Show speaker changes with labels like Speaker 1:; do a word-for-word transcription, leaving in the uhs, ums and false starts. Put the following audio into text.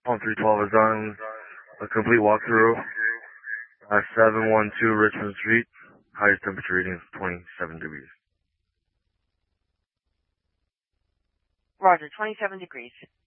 Speaker 1: Palm three twelve is on a complete walkthrough at seven one two Richmond Street. Highest temperature reading is twenty-seven degrees.
Speaker 2: Roger, twenty-seven degrees.